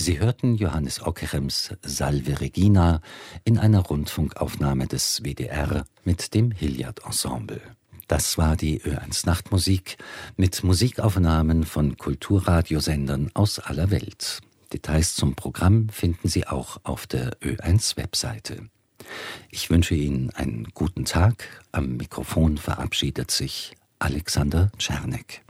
Sie hörten Johannes Ockerems Salve Regina in einer Rundfunkaufnahme des WDR mit dem Hilliard Ensemble. Das war die Ö1 Nachtmusik mit Musikaufnahmen von Kulturradiosendern aus aller Welt. Details zum Programm finden Sie auch auf der Ö1 Webseite. Ich wünsche Ihnen einen guten Tag. Am Mikrofon verabschiedet sich Alexander Czernek.